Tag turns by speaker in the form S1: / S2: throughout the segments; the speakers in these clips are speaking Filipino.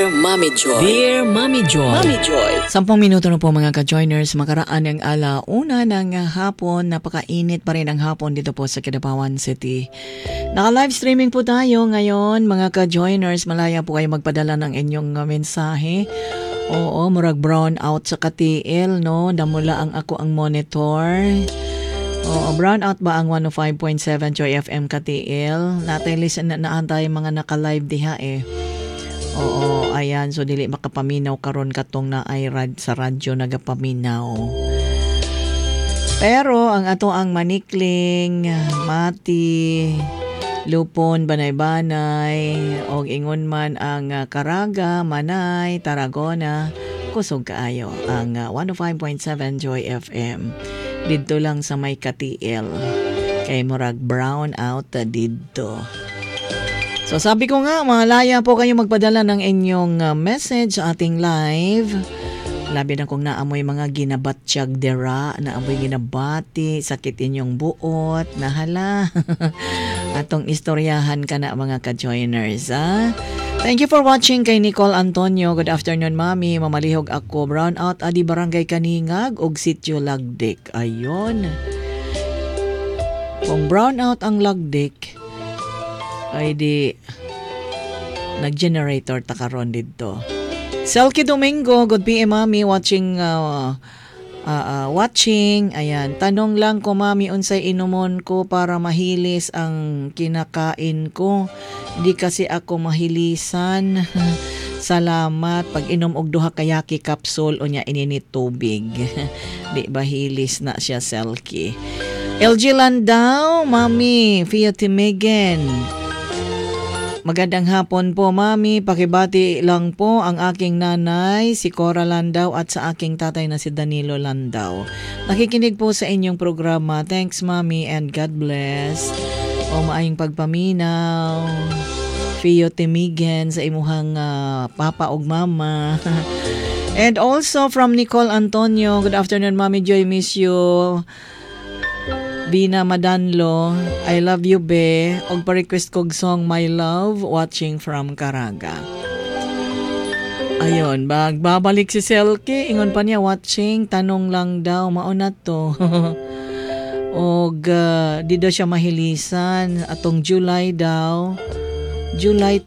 S1: Dear Mommy Joy.
S2: Dear Mommy Joy.
S1: Mommy Joy.
S2: 10 minuto na po mga ka-joiners, makaraan ng alauna ng hapon, napakainit pa rin ang hapon dito po sa Kidapawan City. Naka-live streaming po tayo ngayon mga ka-joiners, malaya po kayo magpadala ng inyong mensahe. Oo, murag brown out sa KTL, no? Damula ang ako ang monitor. Oo, brown out ba ang 105.7 Joy FM KTL? Natay listen na naantay mga naka-live diha eh. Oo, ayan. So, dili makapaminaw karon katong na ay sa radyo nagapaminaw. Pero, ang ato ang Manikling, Mati, Lupon, Banay-Banay, o ingon man ang Caraga, Manay, Tarragona, kusog kaayo ang 105.7 Joy FM. Dito lang sa may KTL. Kay murag brown out dito. So sabi ko nga, malaya po kayo magpadala ng inyong message sa ating live. Labi na kung naamoy mga ginabatsyag dera, naamoy ginabati, sakit inyong buot, nahala. Atong istoryahan ka na mga ka-joiners. Ha? Thank you for watching kay Nicole Antonio. Good afternoon, Mami. Mamalihog ako. Brown out, adi barangay Kaningag, og sityo Lagdik. Ayon. Kung brown out ang Lagdik, ay di nag-generator takaron dito. Selkie Domingo, good PM Mami, watching. Ayan, tanong lang ko Mami unsay inumon ko para mahilis ang kinakain ko. Di kasi ako mahilisan. Salamat. Pag inom og duha ka yaki capsule unya ininit tubig. Di ba hilis na siya Selkie. LG Landau, Mami, Fia Timigen. Magandang hapon po, Mami. Pakibati lang po ang aking nanay, si Cora Landau, at sa aking tatay na si Danilo Landau. Nakikinig po sa inyong programa. Thanks, Mami, and God bless. O maayong pagpaminaw. Fio Timigen sa imuhang papa ug mama. And also from Nicole Antonio. Good afternoon, Mami Joy. Miss you. Bina Madanlo, I love you be, og pa-request kog song My Love, watching from Caraga. Ayon, babalik si Selkie, ingon pa niya watching, tanong lang daw, mauna to. Og di daw siya mahilisan, atong July daw, July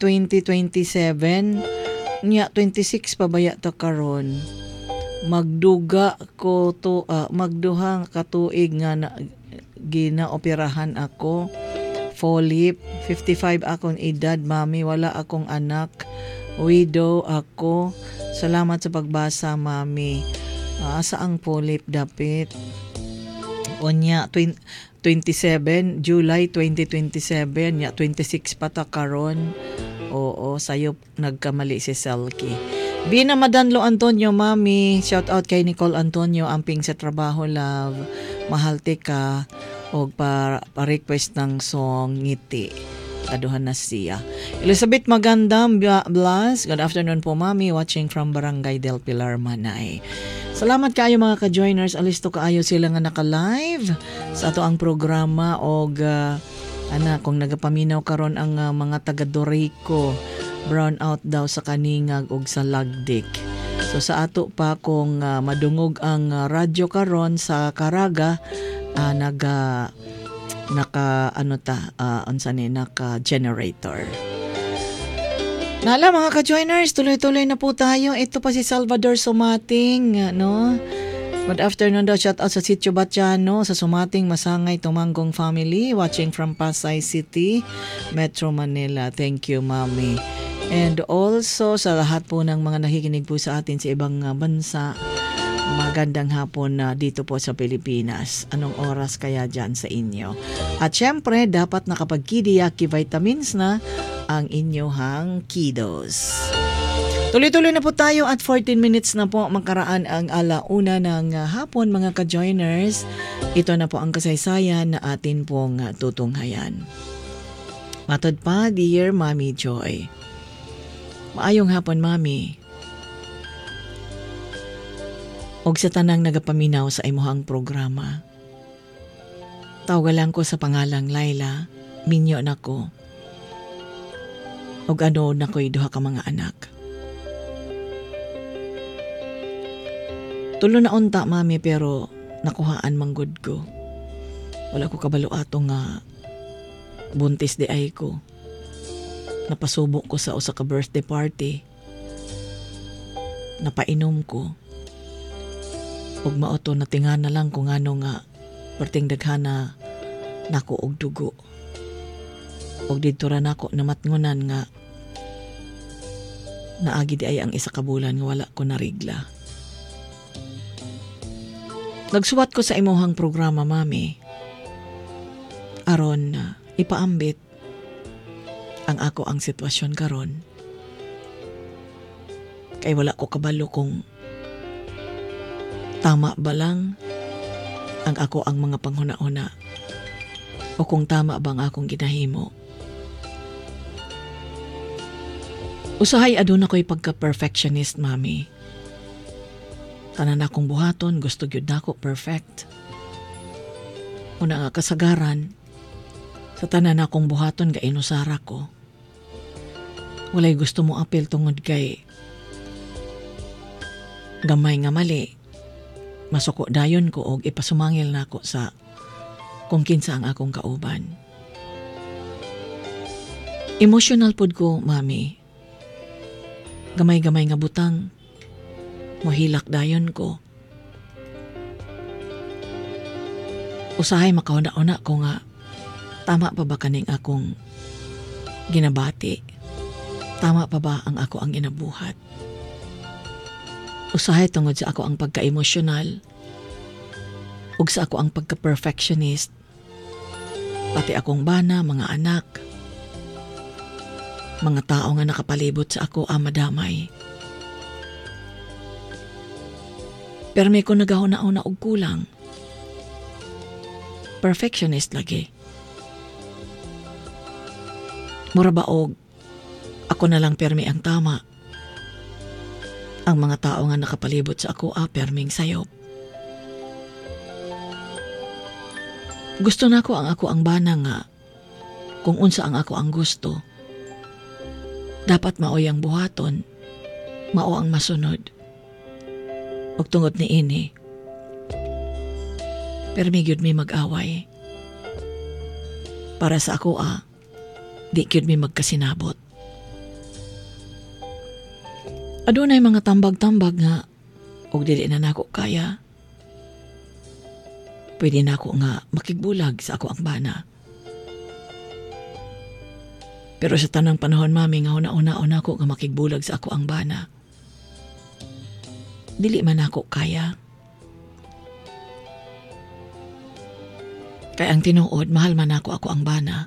S2: 2027, niya 26 pa baya ta karon. Magduga ko to, magduha ka tuig nga na ginaoperahan ako. Folip, 55 akong edad, Mami, wala akong anak. Widow ako. Salamat sa pagbasa, Mami. Saang folip dapit? Onya 27 July 2027, nya 26 pa ta karon. Oo, sayo nagkamali si Selkie. Bina Madanlo Antonio, Mami. Shout out kay Nicole Antonio, amping sa trabaho, love. Mahalte ka o pa-request ng song Ngiti. Kaduhan na siya. Elizabeth Magandang Blas. Good afternoon po, Mami. Watching from Barangay Del Pilar, Manay. Salamat kaayo mga ka-joiners. Alisto kaayo sila nga naka-live sa ato ang programa og kung nagapaminaw karon ang mga taga Dorico. Brown out daw sa Kaningag ug sa Lagdik. So sa ato pa kung madungog ang radyo karon sa Caraga, naka generator. Nala mga ka-joiners, tuloy-tuloy na po tayo. Ito pa si Salvador Sumating, no? Good afternoon daw, shout out sa Sitio Batiano, sa Sumating Masangay Tumanggong family, watching from Pasay City, Metro Manila. Thank you, Mami. And also sa lahat po ng mga nakikinig po sa atin sa ibang bansa, magandang hapon na dito po sa Pilipinas. Anong oras kaya dyan sa inyo? At syempre, dapat nakapagkidiyaki vitamins na ang inyohang kiddos. Tuloy-tuloy na po tayo at 14 minutes na po makaraan ang alauna ng hapon mga ka-joiners. Ito na po ang kasaysayan na atin pong tutunghayan. Matod pa, Dear Mommy Joy. Maayong hapon, Mami. Og sa tanang nagapaminaw sa imuhang programa. Tawagan ko sa pangalang Laila, minyo na ko. Og ano na ko'y duha ka mga anak. Tulo na unta, mami, pero nakuhaan manggod ko. Wala ko kabalo ato nga buntis di ay ko. Napasubok ko sa usa ka birthday party. Napainom ko. Ug maoto natingan na lang kung ano nga perting daghana nako og dugo. Ug didto ra nako namatngunan nga naagi di ay ang isa ka bulan nga wala ko narigla. Nagsuwat ko sa imuhang programa, mami, aron ipaambit ang ako ang sitwasyon karon. Kay wala ko kabalo kung tama ba lang ang ako ang mga panghuna-una o kung tama bang akong ginahimo. Usahay aduna ko'y pagka-perfectionist, mami. Tanan akong buhaton, gusto gyud nako perfect. Una nga kasagaran, sa tanan akong buhaton ga inusara ko. Walay gusto mo apil tungod kay gamay nga mali. Masuko dayon ko og ipasumangil nako sa kung kinsa ang akong kauban. Emotional pud ko, mami. Gamay-gamay nga butang, mohilak dayon ko. Usahay makauna-una ko nga, tama pa ba kaning akong ginabati? Tama pa ba ang ako ang ginabuhat? Usahay tungod sa ako ang pagka-emosyonal, ug sa ako ang pagka-perfectionist, pati akong bana, mga anak, mga tao nga nakapalibot sa ako ang madamay. Pero may ko nagahuna-una og kulang. Perfectionist lagi. Mura ba og ako na lang permi ang tama. Ang mga tao nga nakapalibot sa ako perming sayop. Gusto na ko ang ako ang bana nga kung unsa ang ako ang gusto. Dapat maoy ang buhaton, mao ang masunod. Og tungod ni ini, permi gyud mi mag-away. Para sa ako di gyud mi magkasinabot. Adunay mga tambag-tambag nga og dili na nako kaya. Pwede na ako nga makigbulag sa ako ang bana. Pero sa tanang panahon, mami, nga una-una ako nga makigbulag sa ako ang bana. Dili man ako kaya. Kaya ang tinuod, mahal man ako ang bana.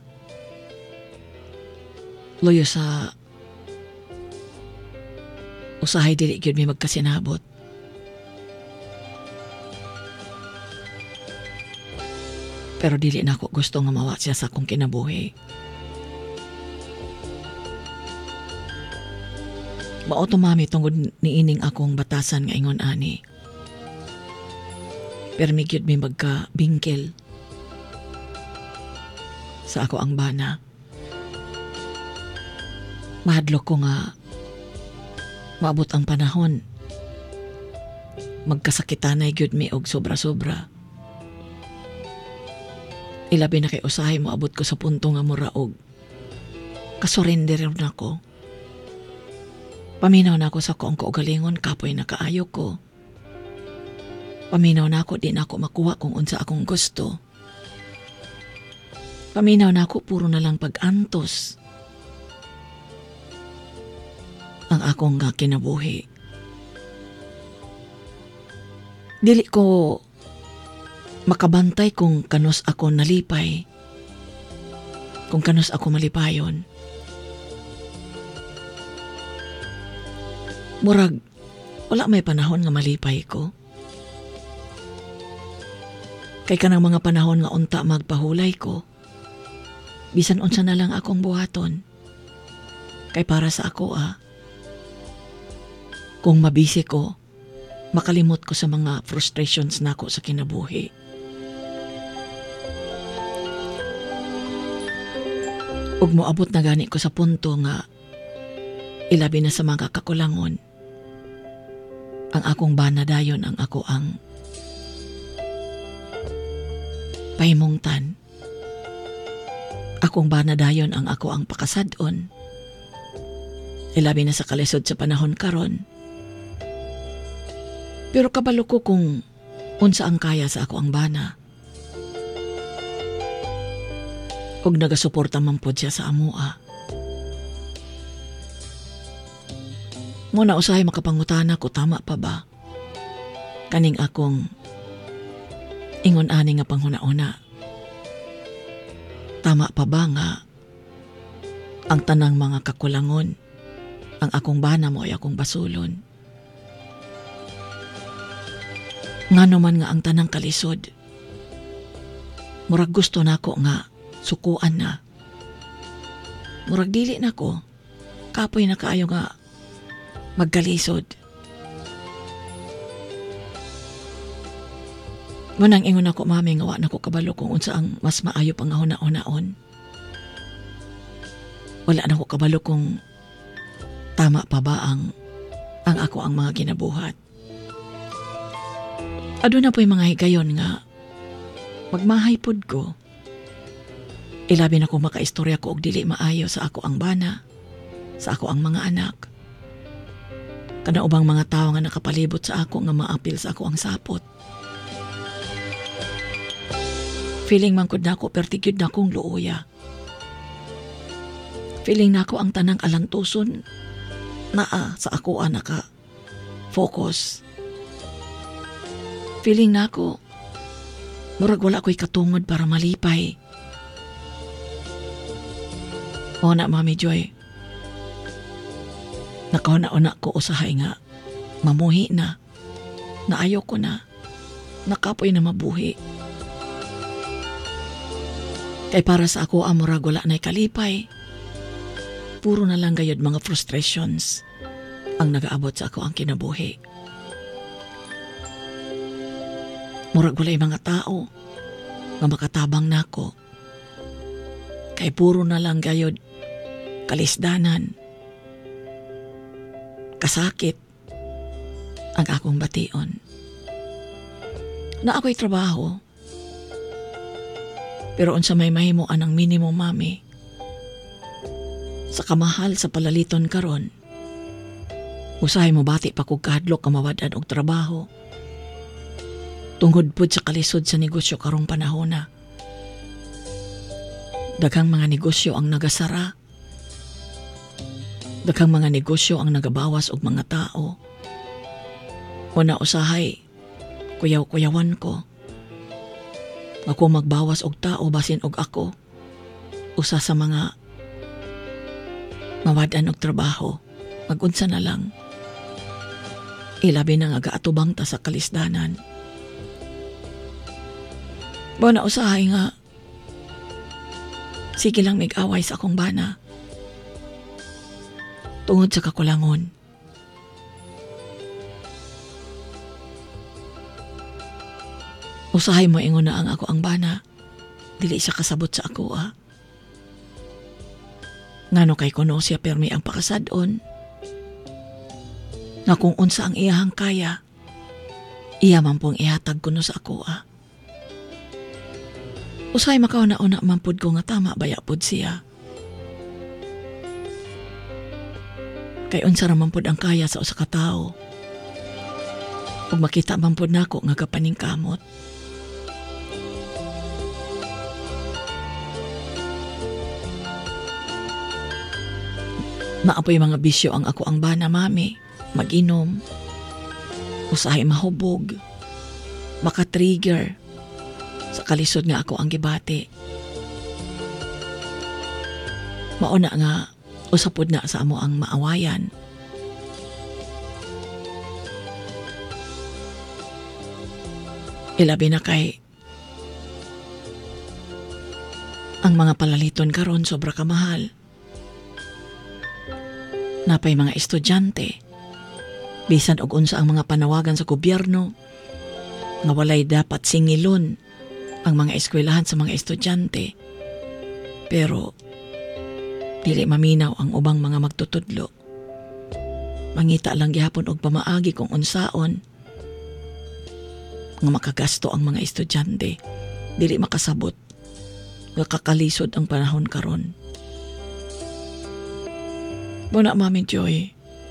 S2: Loyo sa usahay dili gyud mi magkasinabot. Pero dili na ako gusto nga mawa siya sa akong kinabuhi. Maoto, mami, tungod niining akong batasan nga ingon ani. Pero may gyud mi magka-bingkel sa ako ang bana. Mahadlok ko nga maabot ang panahon. Magkasakitanay gyud mi og sobra-sobra. Ilabi na kay usahay moabot ko sa punto nga mura og kasurrender na ko. Paminaw na ako sa kung kaugalingon, kapoy na kaayo ko. Paminaw na ako, di na ako makuha kung unsa akong gusto. Paminaw na ako, puro na lang pag-antos ang akong kinabuhi. Dili ko makabantay kung kanus ako nalipay, kung kanus ako malipayon. Murag, wala may panahon nga malipay ko. Kay kanang mga panahon nga unta magpahulay ko, bisan unsa na lang akong buhaton. Kay para sa ako kung mabisi ko, makalimot ko sa mga frustrations nako sa kinabuhi. Ug moabot na gani ko sa punto nga ilabi na sa mga kakulangon. ang akong bana dayon ang ako ang pahimungtan. Akong bana dayon ang ako ang pakasadon. Ilabi na sa kalisod sa panahon karon. Pero kabalo ko kung unsa ang kaya sa ako ang bana. Og nagasuporta man pod siya sa amua. Muna usahay makapangutana ko tama pa ba? Kaning akong ingon-ani nga panghuna-una. Tama pa ba nga ang tanang mga kakulangon ang akong bana mo ay akong basulon? Ngano man nga ang tanang kalisod. Murag gusto nako nga sukuan na. Murag dili nako. Kapoy na kaayo nga magkalisod. Munang ingon ako mami nga wa nako kabalo kung unsa ang mas maayo pang huna-hunaon. Wala nako kabalo kung tama pa ba ang ako ang mga ginabuhat. Aduna po'y mga higayon nga magmahay pod ko. Ilabi na ko makaistorya ko og dili maayo sa ako ang bana, sa ako ang mga anak. Kana ubang mga tao nga nakapalibot sa ako nga maapil sa ako ang sapot. Feeling man kod nako pertigyud na akong luoya. Feeling nako ang tanang alantuson naa sa ako naka focus. Feeling nako murag wala ko'y katungod para malipay. O na Mami Joy, nakauna-una ko usahay nga mamuhi na ayaw ko na nakapoy na mabuhi. Kay para sa ako amurag wala na'y kalipay. Puro na lang gayod mga frustrations ang nagaabot sa ako ang kinabuhi. Murag walay mga tao nga makatabang nako. Kay puro na lang gayod kalisdanan, kasakit ang akong bation. Na ako'y trabaho, pero unsa may mahimuan ang minimum mami, sa kamahal sa palaliton karon, usahay mo bati pa kog kahadlok ka mawadan og trabaho. Tungod pud sa kalisod sa negosyo karong panahon na. Daghang mga negosyo ang nagasara. Daghang mga negosyo ang nagabawas og mga tao. Una usahay, kuyaw-kuyawan ko. Ako magbawas og tao basin og ako. Usa sa mga mawadan og trabaho, magunsa na lang. Ilabi na nga gaatubang ta sa kalisdanan. Bona usahay nga, sige lang mig-away sa akong bana. Tungod sa kakulangon. Usahay mo ingon na ang ako ang bana. Dili siya kasabot sa ako Ngano kay kuno siya permi ang pakasadon. Nga kung unsa ang iyahang kaya, iya man pong ihatag kuno sa ako Usahay makauna-una man pud ko nga tama baya pud siya. Kay unsa ra man pud ang kaya sa usa ka tawo. Ug makita man pud nako nga kapaningkamot. Naapoy mga bisyo ang ako ang bana mami. Mag-inom. Usahay mahubog. Maka-trigger. Sa kalisod nga ako ang gibati. Mauna nga usapod na sa amo ang maawayan. Ilabi na kay ang mga palaliton karon sobra kamahal. Napay mga estudyante, bisan og unsa ang mga panawagan sa gobyerno nga walay dapat singilon ang mga eskwelahan sa mga estudyante. Pero dili maminaw ang ubang mga magtutudlo. Mangita lang gihapon og pamaagi kung unsaon nga makagasto ang mga estudyante dili makasabot nga kakalisod ang panahon karon. Muna Mami Joy,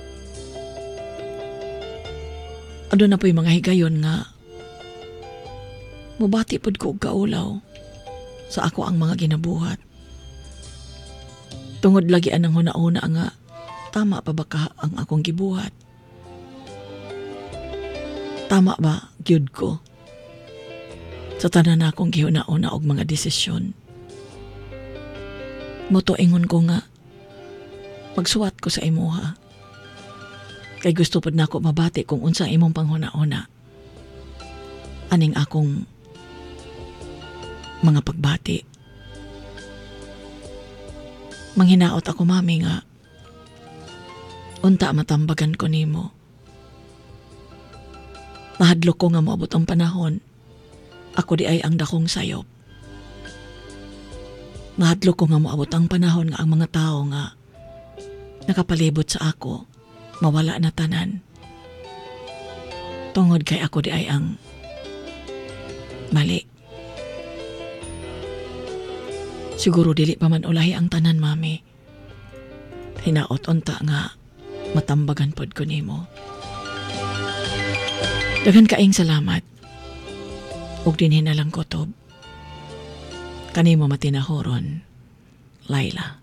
S2: ano na po'y mga higayon nga mubati pod ko og kaulaw sa ako ang mga ginabuhat. Tungod lagi anang huna-una nga tama pa ba ka ang akong gibuhat? Tama ba gyud ko sa tanan akong gihuna-una og mga desisyon? Motuingon ko nga magsuwat ko sa imuha. Kay gusto pod nako mabati kung unsa imong panghuna-una. Aning akong mga pagbati. Manghinaot ako Mami nga unta matambagan ko nimo. Mahadlok ko nga moabot ang panahon ako di ay ang dakong sayop. Mahadlok ko nga moabot ang panahon nga ang mga tao nga nakapalibot sa ako mawala na tanan. Tungod kay ako di ay ang mali. Siguro dili pa man ulahi ang tanan Mami. Hinaot unta nga matambagan pod ko nimo. Daghan kaayong salamat. Ug dinhi na lang kutob. Kanimo matinahoron, Laila.